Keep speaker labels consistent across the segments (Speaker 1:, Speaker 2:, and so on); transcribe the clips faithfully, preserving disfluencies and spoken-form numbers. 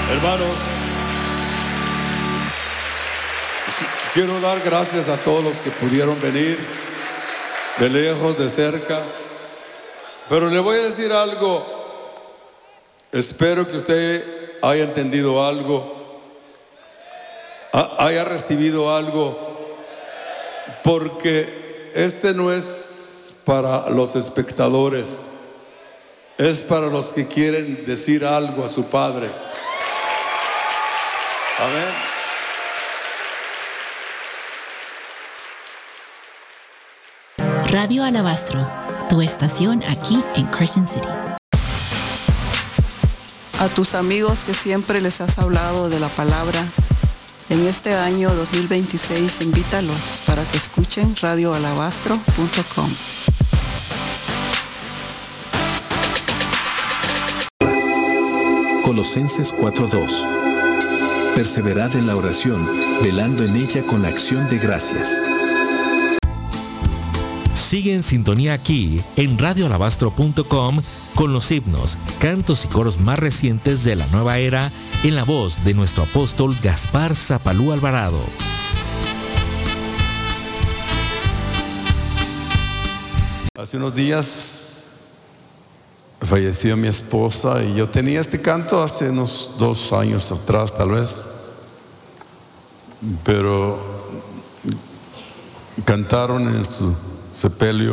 Speaker 1: Hermanos, quiero dar gracias a todos los que pudieron venir, de lejos, de cerca. Pero le voy a decir algo. Espero que usted haya entendido algo, haya recibido algo, porque este no es para los espectadores, es para los que quieren decir algo a su Padre. Amén.
Speaker 2: Radio Alabastro, tu estación aquí en Carson City.
Speaker 3: A tus amigos que siempre les has hablado de la palabra, en este año dos mil veintiséis invítalos para que escuchen radio alabastro punto com.
Speaker 4: Colosenses cuatro dos. Perseverad en la oración, velando en ella con acción de gracias.
Speaker 5: Sigue en sintonía aquí en radio alabastro punto com con los himnos, cantos y coros más recientes de la nueva era en la voz de nuestro apóstol Gaspar Zapalú Alvarado.
Speaker 1: Hace unos días falleció mi esposa y yo tenía este canto hace unos dos años atrás tal vez, pero cantaron en su sepelio.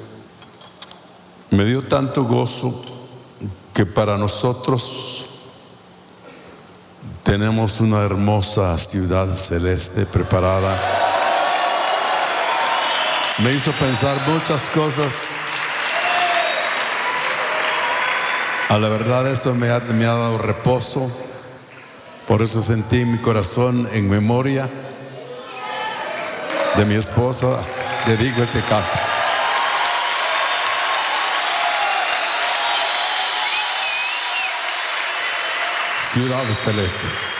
Speaker 1: Me dio tanto gozo que para nosotros tenemos una hermosa ciudad celeste preparada. Me hizo pensar muchas cosas. A la verdad eso me ha, me ha dado reposo. Por eso sentí mi corazón en memoria de mi esposa. Dedico este canto. Ciudad celeste.